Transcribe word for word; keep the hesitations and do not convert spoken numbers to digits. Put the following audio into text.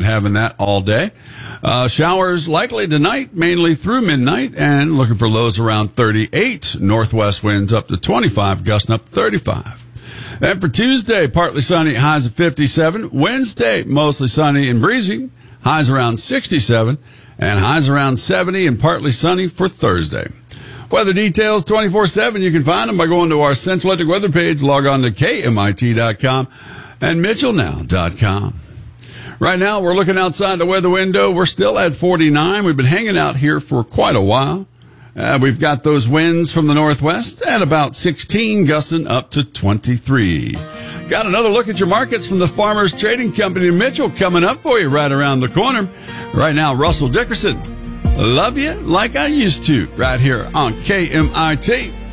having that all day. Uh, showers likely tonight, mainly through midnight, and looking for lows around thirty-eight. Northwest winds up to twenty-five, gusting up to thirty-five. And for Tuesday, partly sunny, highs of fifty-seven. Wednesday, mostly sunny and breezy, highs around sixty-seven, and highs around seventy and partly sunny for Thursday. Weather details twenty-four seven. You can find them by going to our Central Electric weather page. Log on to K M I T dot com and Mitchell Now dot com. Right now, we're looking outside the weather window. We're still at forty-nine. We've been hanging out here for quite a while. Uh, we've got those winds from the northwest at about sixteen, gusting up to twenty-three. Got another look at your markets from the Farmers Trading Company in Mitchell coming up for you right around the corner. Right now, Russell Dickerson, love you like I used to, right here on K M I T.